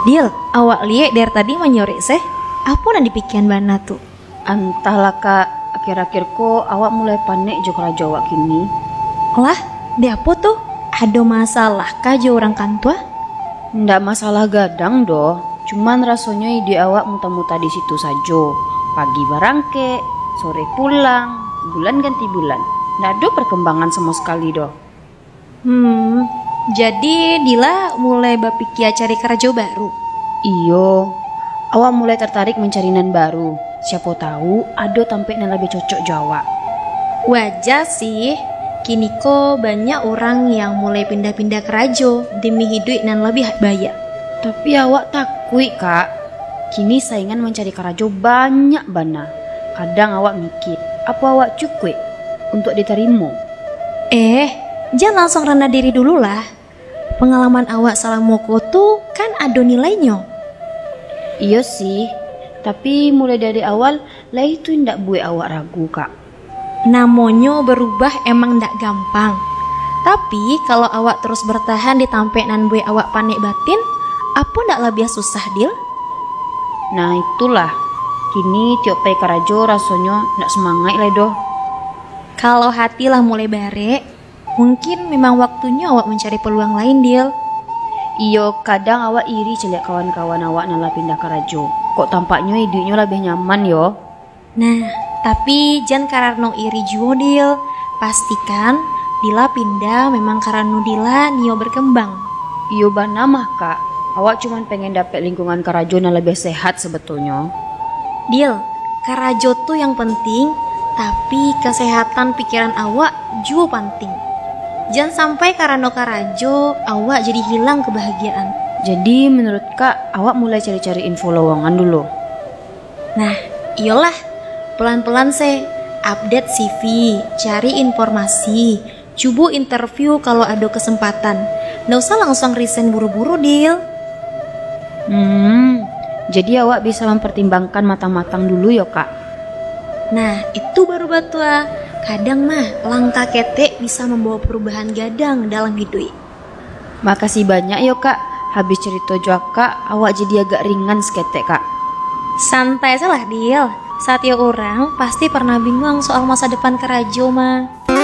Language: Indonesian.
Dil, awak liek dari tadi menyore seh. Apa yang dipikiran bana tuh? Entahlah kak, akhir-akhir kok awak mulai panik jo keraja awak kini. Lah, di apa tuh? Ada masalah kah jo orang kantua? Ndak masalah gadang doh, cuman rasanya ide awak muta-muta di situ saja. Pagi barangke, sore pulang, bulan ganti bulan. Ndak ada perkembangan sama sekali doh. Jadi Dila mulai berpikir cari kerja baru. Iyo, awak mulai tertarik mencari nan baru. Siapa tahu ada tampik yang lebih cocok Jawa. Wajar sih. Kini kok banyak orang yang mulai pindah-pindah kerja demi hidup nan lebih baik. Tapi awak takut kak. Kini saingan mencari kerajo banyak bana. Kadang awak mikir, apa awak cukup untuk diterima? Jangan langsung rendah diri dulu lah. Pengalaman awak salah moko tuh kan ada nilainya. Iya sih, tapi mulai dari awal lah itu ndak buat awak ragu kak. Namanya berubah emang ndak gampang. Tapi kalau awak terus bertahan di tampek nan buat awak panik batin, apa ndak lebih susah Dil? Nah itulah, kini tiap pai karajo rasanya ndak semangat lah doh. Kalau hati lah mulai bare, mungkin memang waktunya awak mencari peluang lain Dil. Iyo, kadang awak iri celiak kawan-kawan awak nala pindah karajo. Kok tampaknya hidupnya lebih nyaman yo. Nah, tapi jangan karena iri juga Dil. Pastikan Dila pindah memang karena Dila nio berkembang. Iyo bana mah kak, awak cuman pengen dapet lingkungan karajo yang lebih sehat sebetulnya. Dil, karajo tuh yang penting, tapi kesehatan pikiran awak juga penting. Jangan sampai karena karajo awak jadi hilang kebahagiaan. Jadi menurut kak, awak mulai cari-cari info lowongan dulu. Nah, iyalah, pelan-pelan update CV, cari informasi, coba interview kalau ada kesempatan. Nggak usah langsung resign buru-buru Dil. Jadi awak bisa mempertimbangkan matang-matang dulu ya kak. Nah, itu baru batua. Kadang mah langkah ketek bisa membawa perubahan gadang dalam hidup. Makasih banyak ya kak. Habis cerita Joaka, awak jadi agak ringan seketek kak. Santai salah Dil. Setiap orang pasti pernah bingung soal masa depan kerajo mah.